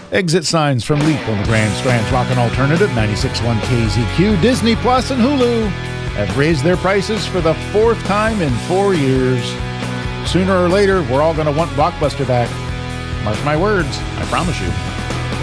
Exit signs from Leap on the Grand Strand's Rockin' Alternative, 96.1 KZQ, Disney Plus, and Hulu have raised their prices for the fourth time in 4 years. Sooner or later, we're all going to want Blockbuster back. Mark my words, I promise you.